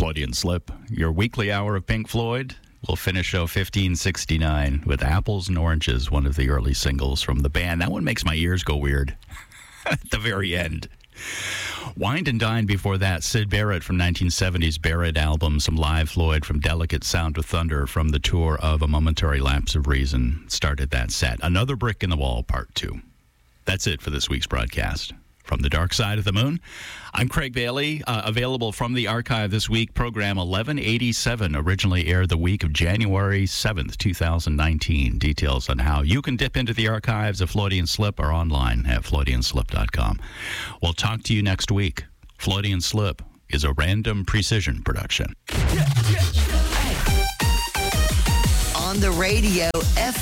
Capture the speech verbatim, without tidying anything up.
Freudian Slip, your weekly hour of Pink Floyd. We'll finish show fifteen sixty-nine with Apples and Oranges, one of the early singles from the band. That one makes my ears go weird at the very end. Wined and Dined before that, Syd Barrett from nineteen seventies Barrett album, some live Floyd from Delicate Sound of Thunder from the tour of A Momentary Lapse of Reason started that set. Another Brick in the Wall, part two. That's it for this week's broadcast. From the Dark Side of the Moon, I'm Craig Bailey, uh, available from the archive this week. Program eleven eighty-seven originally aired the week of January seventh, twenty nineteen. Details on how you can dip into the archives of Freudian Slip are online at Freudian Slip dot com. We'll talk to you next week. Freudian Slip is a Random Precision production. On the radio, F